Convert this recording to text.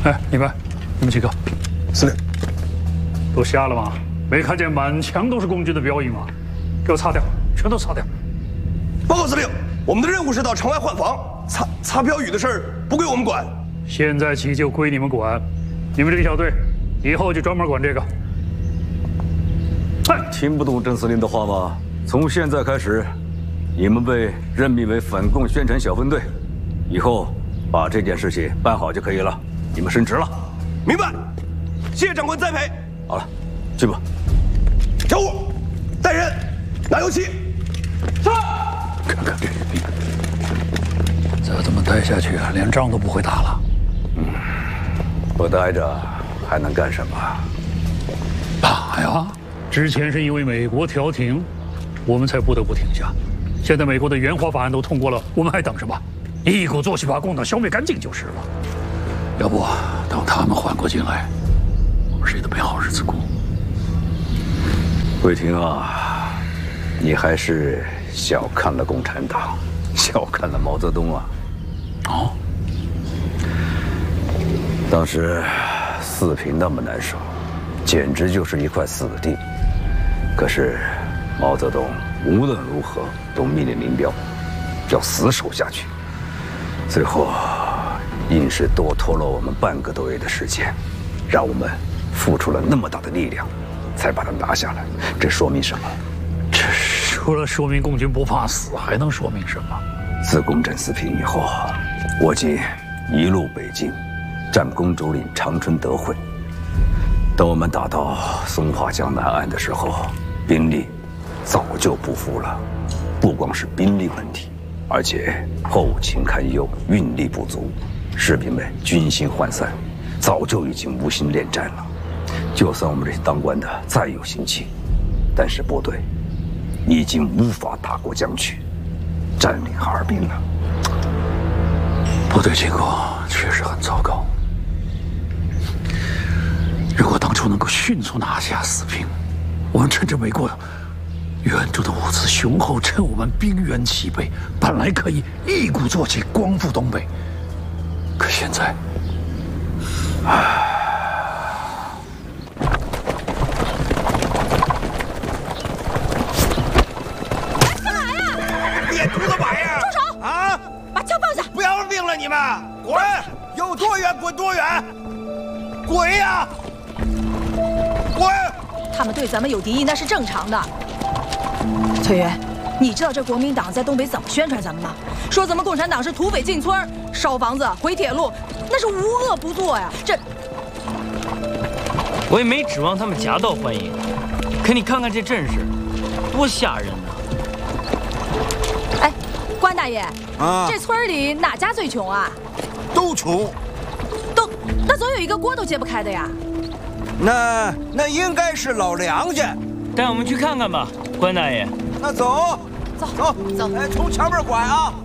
哎，你们几个？ 司令， 都瞎了吗？没看见满墙都是共军的标语吗？给我擦掉，全都擦掉！ 报告司令，我们的任务是到城外换防，擦标语的事儿不归我们管。 现在起就归你们管，你们这个小队以后就专门管这个。 听不懂郑司令的话吗？从现在开始，你们被任命为反共宣传小分队，以后把这件事情办好就可以了。你们升职了。 明白，谢谢长官栽培。 好了，去吧。 小五，带人拿油漆。是。 看看这兵，再这么待下去，连仗都不会打了。 不待着还能干什么？ 打呀！之前是因为美国调停，我们才不得不停下。现在美国的援华法案都通过了，我们还等什么？一鼓作气把共党消灭干净就是了。要不等他们缓过劲来，我们谁都没好日子过。 桂婷啊，你还是小看了共产党，小看了毛泽东啊！ 哦， 当时四平那么难受，简直就是一块死地。可是毛泽东无论如何都命令林彪要死守下去，最后硬是多拖了我们半个多月的时间，让我们付出了那么大的力量，才把它拿下来。这说明什么？ 这除了说明共军不怕死，还能说明什么？ 自攻占四平以后，我军一路北进，占公主岭、长春、德惠。等我们打到松花江南岸的时候，兵力早就不服了。不光是兵力问题，而且后勤堪忧，运力不足，士兵们军心涣散，早就已经无心恋战了。就算我们这些当官的再有心气，但是部队已经无法大过江去，占领哈尔滨了。 部队结构确实很糟糕。如果当初能够迅速拿下四平，我们趁着美国援助的物资雄厚，趁我们兵源齐备，本来可以一鼓作气光复东北。可现在， 别犊子玩意儿！ 住手！ 啊！ 把枪放下！ 不要命了你们！滚！有多远滚多远！滚呀！滚！ 他们对咱们有敌意，那是正常的。崔元，你知道这国民党在东北怎么宣传咱们吗？说咱们共产党是土匪进村、烧房子、毁铁路，那是无恶不作呀！这我也没指望他们夹道欢迎，可你看看这阵势，多吓人呐！ 哎，关大爷啊， 这村里哪家最穷啊？ 都穷。 那总有一个锅都揭不开的呀。 那应该是老梁家。 带我们去看看吧，关大爷。 那走。 走。 哎，从前面拐啊。